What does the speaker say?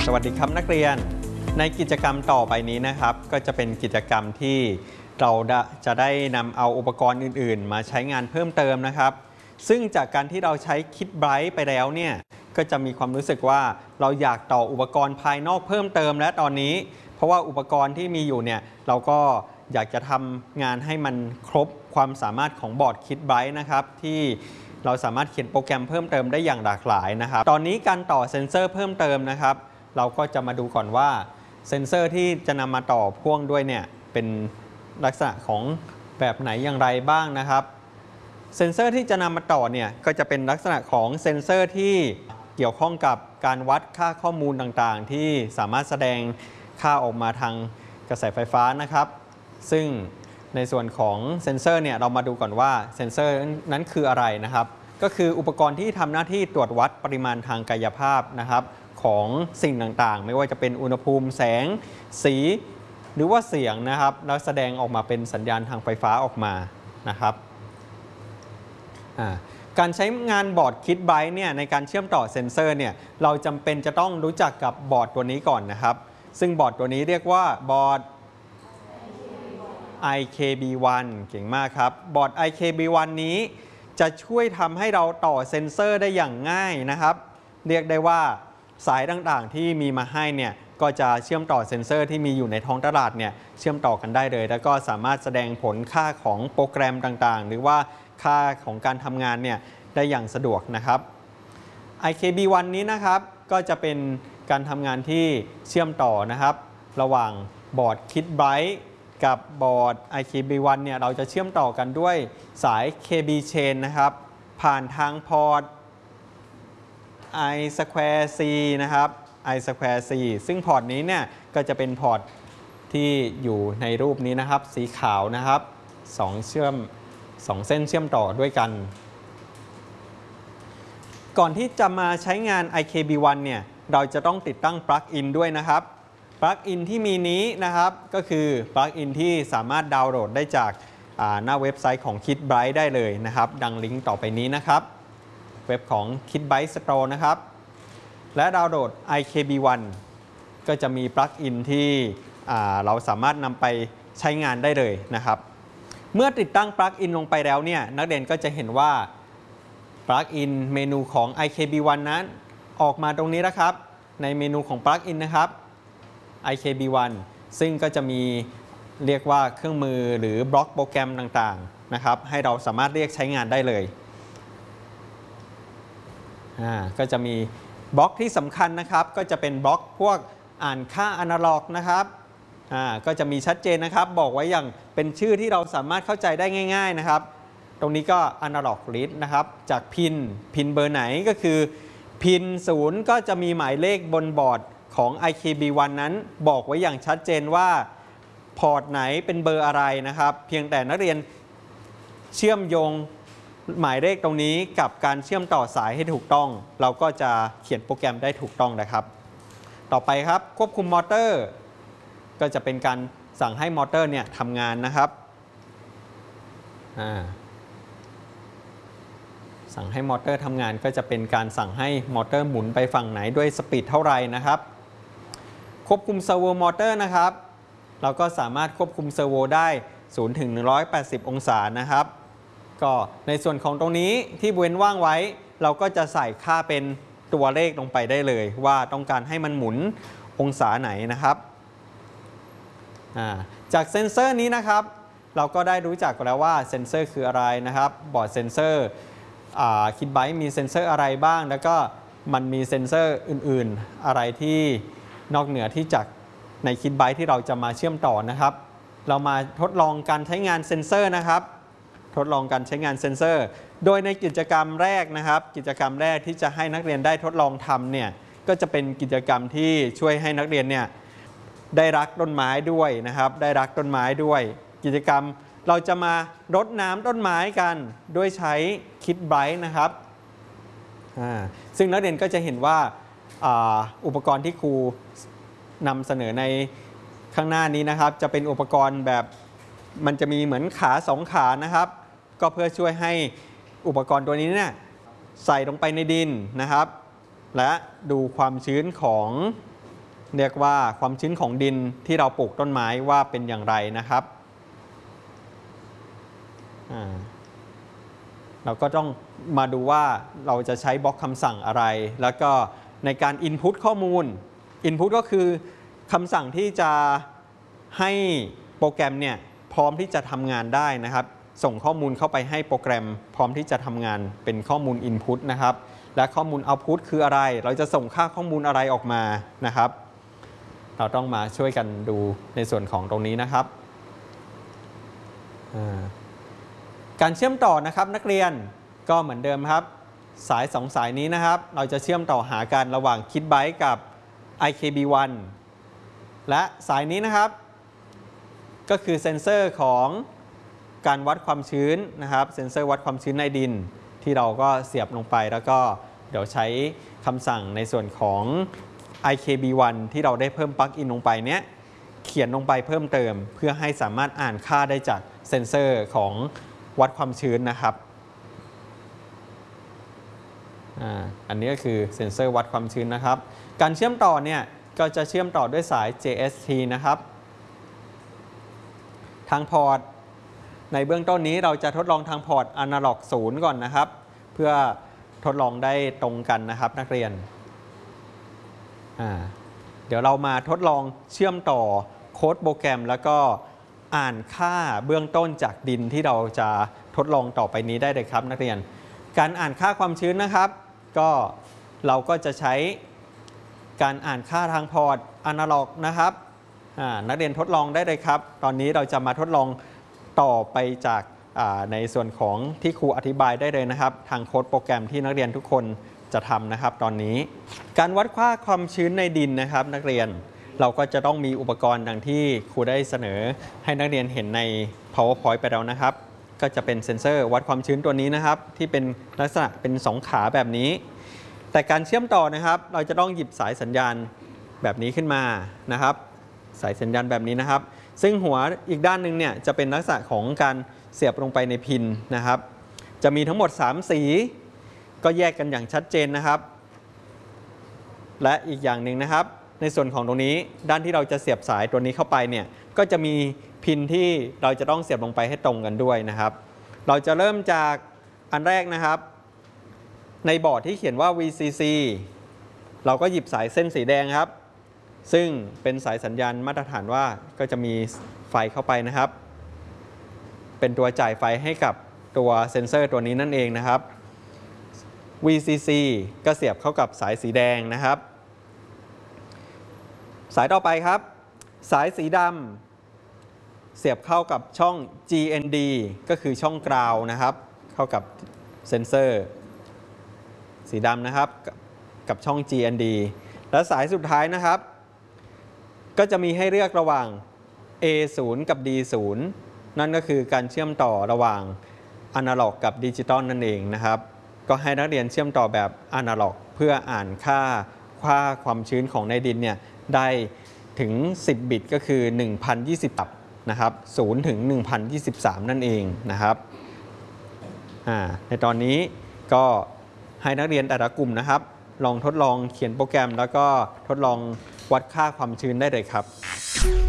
สวัสดีครับนักเรียนในกิจกรรมต่อไปนี้นะครับก็จะเป็นกิจกรรมที่เราจะได้นำเอาอุปกรณ์อื่นๆมาใช้งานเพิ่มเติมนะครับซึ่งจากการที่เราใช้คิดไบรท์ไปแล้วเนี่ยก็จะมีความรู้สึกว่าเราอยากต่ออุปกรณ์ภายนอกเพิ่มเติมและตอนนี้เพราะว่าอุปกรณ์ที่มีอยู่เนี่ยเราก็อยากจะทำงานให้มันครบความสามารถของบอร์ดคิดไบรท์นะครับที่เราสามารถเขียนโปรแกรมเพิ่มเติมได้อย่างหลากหลายนะครับตอนนี้การต่อเซ็นเซอร์เพิ่มเติมนะครับเราก็จะมาดูก่อนว่าเซ็นเซอร์ที่จะนำมาต่อพ่วงด้วยเนี่ยเป็นลักษณะของแบบไหนอย่างไรบ้างนะครับเซ็นเซอร์ที่จะนำมาต่อเนี่ยก็จะเป็นลักษณะของเซ็นเซอร์ที่เกี่ยวข้องกับการวัดค่าข้อมูลต่างๆที่สามารถแสดงค่าออกมาทางกระแสไฟฟ้านะครับซึ่งในส่วนของเซ็นเซอร์เนี่ยเรามาดูก่อนว่าเซ็นเซอร์นั้นคืออะไรนะครับก็คืออุปกรณ์ที่ทำหน้าที่ตรวจวัดปริมาณทางกายภาพนะครับของสิ่งต่างๆไม่ว่าจะเป็นอุณหภูมิแสงสีหรือว่าเสียงนะครับแล้วแสดงออกมาเป็นสัญญาณทางไฟฟ้าออกมานะครับการใช้งานบอร์ดคิดไบรท์เนี่ยในการเชื่อมต่อเซ็นเซอร์เนี่ยเราจำเป็นจะต้องรู้จักกับบอร์ดตัวนี้ก่อนนะครับซึ่งบอร์ดตัวนี้เรียกว่าบอร์ด IKB1 เก่งมากครับบอร์ด IKB1 นี้จะช่วยทำให้เราต่อเซ็นเซอร์ได้อย่างง่ายนะครับเรียกได้ว่าสายต่างๆที่มีมาให้เนี่ยก็จะเชื่อมต่อเซ็นเซอร์ที่มีอยู่ในท้องตลาดเนี่ยเชื่อมต่อกันได้เลยแล้วก็สามารถแสดงผลค่าของโปรแกรมต่างๆหรือว่าค่าของการทำงานเนี่ยได้อย่างสะดวกนะครับ IKB1 นี้นะครับก็จะเป็นการทำงานที่เชื่อมต่อนะครับระหว่างบอร์ดคิดไบรท์กับบอร์ด IKB1 เนี่ยเราจะเชื่อมต่อกันด้วยสาย KB chain นะครับผ่านทางพอร์ต I2C นะครับ I2C ซึ่งพอร์ตนี้เนี่ยก็จะเป็นพอร์ตที่อยู่ในรูปนี้นะครับสีขาวนะครับ2เส้นเชื่อมต่อด้วยกันก่อนที่จะมาใช้งาน IKB1 เนี่ยเราจะต้องติดตั้งปลั๊กอินด้วยนะครับปลั๊กอินที่มีนี้นะครับก็คือปลั๊กอินที่สามารถดาวน์โหลดได้จากหน้าเว็บไซต์ของ KitBright ได้เลยนะครับดังลิงก์ต่อไปนี้นะครับเว็บของ KitBright Store นะครับและดาวน์โหลด IKB1 ก็จะมีปลั๊กอินที่เราสามารถนำไปใช้งานได้เลยนะครับเมื่อติดตั้งปลั๊กอินลงไปแล้วเนี่ยนักเรียนก็จะเห็นว่าปลั๊กอินเมนูของ IKB1 นั้นออกมาตรงนี้นะครับในเมนูของปลั๊กอินนะครับ IKB1 ซึ่งก็จะมีเรียกว่าเครื่องมือหรือบล็อกโปรแกรมต่างๆนะครับให้เราสามารถเรียกใช้งานได้เลยก็จะมีบล็อกที่สำคัญนะครับก็จะเป็นบล็อกพวกอ่านค่าอนาล็อกนะครับก็จะมีชัดเจนนะครับบอกไว้อย่างเป็นชื่อที่เราสามารถเข้าใจได้ง่ายๆนะครับตรงนี้ก็ Analog Read นะครับจากพินเบอร์ไหนก็คือพิน0ก็จะมีหมายเลขบนบอร์ดของ IKB1 นั้นบอกไว้อย่างชัดเจนว่าพอร์ตไหนเป็นเบอร์อะไรนะครับเพียงแต่นักเรียนเชื่อมโยงหมายเลขตรงนี้กับการเชื่อมต่อสายให้ถูกต้องเราก็จะเขียนโปรแกรมได้ถูกต้องนะครับต่อไปครับควบคุมมอเตอร์ก็จะเป็นการสั่งให้มอเตอร์เนี่ยทำงานนะครับสั่งให้มอเตอร์ทำงานก็จะเป็นการสั่งให้มอเตอร์หมุนไปฝั่งไหนด้วยสปีดเท่าไหร่นะครับควบคุมเซอร์โวมอเตอร์นะครับเราก็สามารถควบคุมเซอร์โวได้0 ถึง 180 องศานะครับก็ในส่วนของตรงนี้ที่เว้นว่างไว้เราก็จะใส่ค่าเป็นตัวเลขลงไปได้เลยว่าต้องการให้มันหมุนองศาไหนนะครับจากเซ็นเซอร์นี้นะครับเราก็ได้รู้จักแล้วว่าเซ็นเซอร์คืออะไรนะครับบอร์ดเซ็นเซอร์KitBrightมีเซ็นเซอร์อะไรบ้างแล้วก็มันมีเซ็นเซอร์อื่นๆอะไรที่นอกเหนือที่จากใน KitBright ที่เราจะมาเชื่อมต่อนะครับเรามาทดลองการใช้งานเซ็นเซอร์นะครับทดลองการใช้งานเซ็นเซอร์โดยในกิจกรรมแรกนะครับกิจกรรมแรกที่จะให้นักเรียนได้ทดลองทำเนี่ยก็จะเป็นกิจกรรมที่ช่วยให้นักเรียนเนี่ยได้รักต้นไม้ด้วยนะครับได้รักต้นไม้ด้วยกิจกรรมเราจะมารดน้ำต้นไม้กันด้วยใช้KitBrightนะครับซึ่งนักเรียนก็จะเห็นว่าอุปกรณ์ที่ครูนำเสนอในข้างหน้านี้นะครับจะเป็นอุปกรณ์แบบมันจะมีเหมือนขา2ขานะครับก็เพื่อช่วยให้อุปกรณ์ตัวนี้เนี่ยใส่ลงไปในดินนะครับและดูความชื้นของเรียกว่าความชื้นของดินที่เราปลูกต้นไม้ว่าเป็นอย่างไรนะครับเราก็ต้องมาดูว่าเราจะใช้บล็อกคำสั่งอะไรแล้วก็ในการ Input ข้อมูล Input ก็คือคำสั่งที่จะให้โปรแกรมเนี่ยพร้อมที่จะทำงานได้นะครับส่งข้อมูลเข้าไปให้โปรแกรมพร้อมที่จะทำงานเป็นข้อมูล Input นะครับและข้อมูล Output คืออะไรเราจะส่งค่าข้อมูลอะไรออกมานะครับเราต้องมาช่วยกันดูในส่วนของตรงนี้นะครับการเชื่อมต่อนะครับนักเรียนก็เหมือนเดิมครับสาย2 สายนี้นะครับเราจะเชื่อมต่อหากันระหว่าง Kitbyte กับ IKB1 และสายนี้นะครับก็คือเซ็นเซอร์ของการวัดความชื้นนะครับเซ็นเซอร์วัดความชื้นในดินที่เราก็เสียบลงไปแล้วก็เดี๋ยวใช้คำสั่งในส่วนของ IKB1 ที่เราได้เพิ่มปลั๊กอินลงไปเนี้ยเขียนลงไปเพิ่มเติมเพื่อให้สามารถอ่านค่าได้จากเซ็นเซอร์ของวัดความชื้นนะครับอันนี้ก็คือเซ็นเซอร์วัดความชื้นนะครับการเชื่อมต่อเนี่ยก็จะเชื่อมต่อด้วยสาย JST นะครับทางพอร์ตในเบื้องต้นนี้เราจะทดลองทางพอร์ต Analog 0 ก่อนนะครับเพื่อทดลองได้ตรงกันนะครับนักเรียนเดี๋ยวเรามาทดลองเชื่อมต่อโค้ดโปรแกรมแล้วก็อ่านค่าเบื้องต้นจากดินที่เราจะทดลองต่อไปนี้ได้เลยครับนักเรียนการอ่านค่าความชื้นนะครับก็เราก็จะใช้การอ่านค่าทางพอร์ต Analog นะครับนักเรียนทดลองได้เลยครับตอนนี้เราจะมาทดลองต่อไปจากในส่วนของที่ครูอธิบายได้เลยนะครับทางโค้ดโปรแกรมที่นักเรียนทุกคนจะทำนะครับตอนนี้การวัดค่าความชื้นในดินนะครับนักเรียนเราก็จะต้องมีอุปกรณ์ดังที่ครูได้เสนอให้นักเรียนเห็นใน PowerPoint ไปแล้วนะครับก็จะเป็นเซ็นเซอร์วัดความชื้นตัวนี้นะครับที่เป็นลักษณะเป็น2 ขาแบบนี้แต่การเชื่อมต่อนะครับเราจะต้องหยิบสายสัญญาณแบบนี้ขึ้นมานะครับสายสัญญาณแบบนี้นะครับซึ่งหัวอีกด้านหนึ่งเนี่ยจะเป็นลักษณะของการเสียบลงไปในพินนะครับจะมีทั้งหมด3 สีก็แยกกันอย่างชัดเจนนะครับและอีกอย่างหนึ่งนะครับในส่วนของตรงนี้ด้านที่เราจะเสียบสายตัวนี้เข้าไปเนี่ยก็จะมีพินที่เราจะต้องเสียบลงไปให้ตรงกันด้วยนะครับเราจะเริ่มจากอันแรกนะครับในบอร์ดที่เขียนว่า VCC เราก็หยิบสายเส้นสีแดงครับซึ่งเป็นสายสัญญาณมาตรฐานว่าก็จะมีไฟเข้าไปนะครับเป็นตัวจ่ายไฟให้กับตัวเซ็นเซอร์ตัวนี้นั่นเองนะครับ VCC ก็เสียบเข้ากับสายสีแดงนะครับสายต่อไปครับสายสีดำเสียบเข้ากับช่อง GND ก็คือช่องกราวนะครับเข้ากับเซ็นเซอร์สีดำนะครับกับช่อง GND และสายสุดท้ายนะครับก็จะมีให้เลือกระหว่าง A0 กับ D0 นั่นก็คือการเชื่อมต่อระหว่างอนาล็อกกับดิจิตอลนั่นเองนะครับก็ให้นักเรียนเชื่อมต่อแบบอนาล็อกเพื่ออ่านค่าความชื้นของในดินเนี่ยได้ถึง10 บิตก็คือ 1020 ตับนะครับ0 ถึง 1023 นั่นเองนะครับในตอนนี้ก็ให้นักเรียนแต่ละกลุ่มนะครับลองทดลองเขียนโปรแกรมแล้วก็ทดลองวัดค่าความชื้นได้เลยครับ